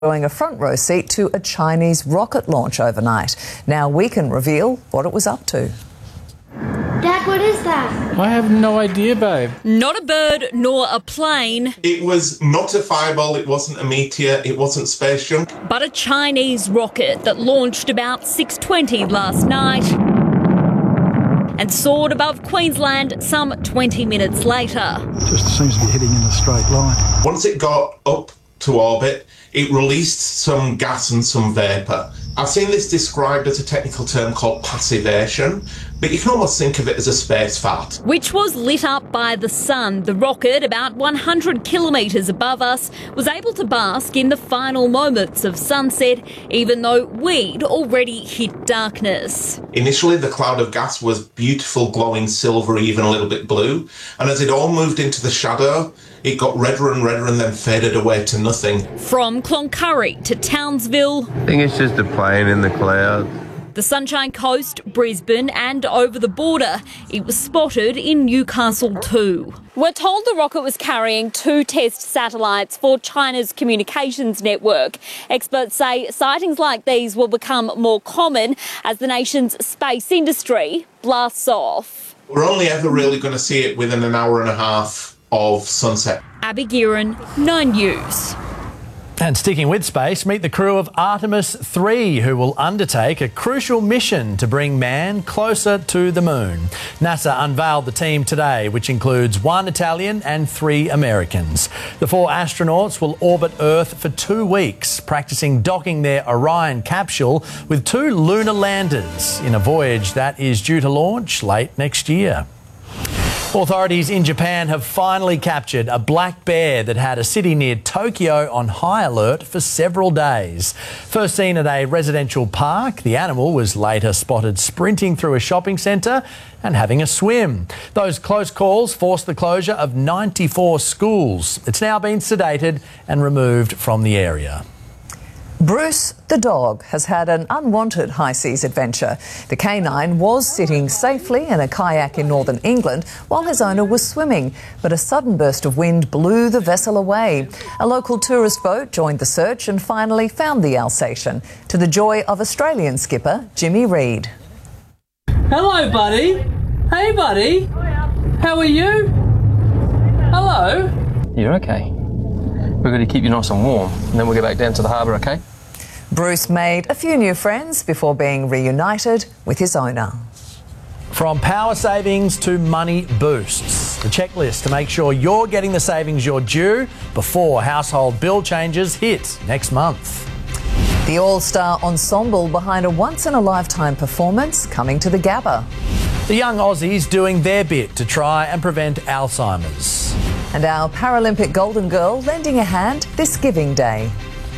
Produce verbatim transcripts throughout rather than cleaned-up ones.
enjoying a front row seat to a Chinese rocket launch overnight. Now we can reveal what it was up to. Dad, what is that? I have no idea, babe. Not a bird nor a plane. It was not a fireball, it wasn't a meteor, it wasn't space junk. But a Chinese rocket that launched about six twenty last night and soared above Queensland some twenty minutes later. Just seems to be heading in a straight line. Once it got up to orbit, it released some gas and some vapour. I've seen this described as a technical term called passivation, but you can almost think of it as a space fart. Which was lit up by the sun. The rocket, about one hundred kilometres above us, was able to bask in the final moments of sunset, even though we'd already hit darkness. Initially, the cloud of gas was beautiful, glowing silver, even a little bit blue, and as it all moved into the shadow, it got redder and redder and then faded away to nothing. From Cloncurry to Townsville, I think it's just a plane in the clouds. the Sunshine Coast, Brisbane and over the border, it was spotted in Newcastle too. We're told the rocket was carrying two test satellites for China's communications network. Experts say sightings like these will become more common as the nation's space industry blasts off. We're only ever really going to see it within an hour and a half of sunset. Abby Guerin, Nine News. And sticking with space, meet the crew of Artemis three, who will undertake a crucial mission to bring man closer to the moon. NASA unveiled the team today, which includes one Italian and three Americans. The four astronauts will orbit Earth for two weeks, practicing docking their Orion capsule with two lunar landers in a voyage that is due to launch late next year. Authorities in Japan have finally captured a black bear that had a city near Tokyo on high alert for several days. First seen at a residential park, the animal was later spotted sprinting through a shopping centre and having a swim. Those close calls forced the closure of ninety-four schools. It's now been sedated and removed from the area. Bruce the dog has had an unwanted high seas adventure. The canine was sitting safely in a kayak in northern England while his owner was swimming, but a sudden burst of wind blew the vessel away. A local tourist boat joined the search and finally found the Alsatian, to the joy of Australian skipper Jimmy Reid. Hello, buddy. Hey, buddy. How are you? Hello. You're okay. We're going to keep you nice and warm, and then we'll get back down to the harbour, okay? Bruce made a few new friends before being reunited with his owner. From power savings to money boosts, the checklist to make sure you're getting the savings you're due before household bill changes hit next month. The all-star ensemble behind a once-in-a-lifetime performance coming to the Gabba. The young Aussies doing their bit to try and prevent Alzheimer's. And our Paralympic golden girl lending a hand this Giving Day.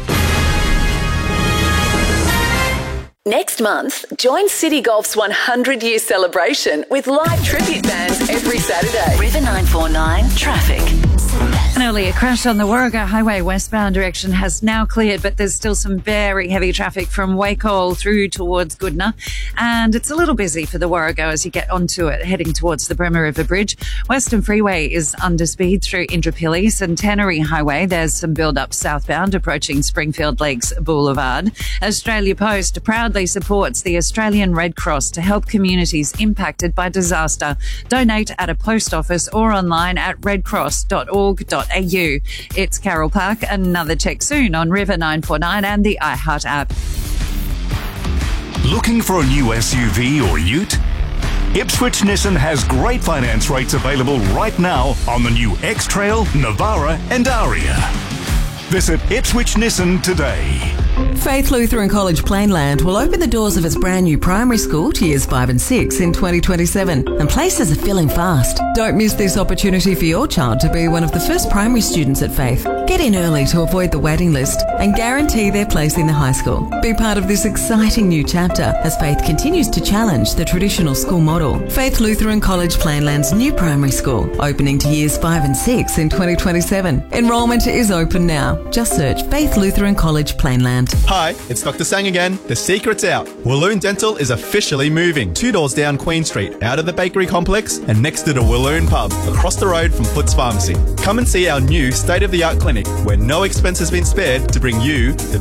Next month, join City Golf's one hundred year celebration with live tribute bands every Saturday. River nine four nine traffic. An earlier crash on the Warrego Highway westbound direction has now cleared, but there's still some very heavy traffic from Wacol through towards Goodna, and it's a little busy for the Warrego as you get onto it, heading towards the Bremer River Bridge. Western Freeway is under speed through Indooroopilly. Centenary Highway, there's some build-up southbound approaching Springfield Lakes Boulevard. Australia Post proudly supports the Australian Red Cross to help communities impacted by disaster. Donate at a post office or online at redcross dot org dot a u. It's Carol Park. Another check soon on River nine four nine and the iHeart app. Looking for a new S U V or ute? Ipswich Nissan has great finance rates available right now on the new X-Trail, Navara and Aria. Visit Ipswich Nissan today. Faith Lutheran College Plainland will open the doors of its brand new primary school to years five and six in twenty twenty-seven, and places are filling fast. Don't miss this opportunity for your child to be one of the first primary students at Faith. Get in early to avoid the waiting list and guarantee their place in the high school. Be part of this exciting new chapter as Faith continues to challenge the traditional school model. Faith Lutheran College Plainland's new primary school, opening to years five and six in twenty twenty-seven. Enrolment is open now. Just search Faith Lutheran College Plainland. Hi, it's Doctor Sang again. The secret's out. Walloon Dental is officially moving two doors down Queen Street, out of the bakery complex and next to the Walloon Pub, across the road from Foots Pharmacy. Come and see our new state-of-the-art clinic where no expense has been spared to bring you the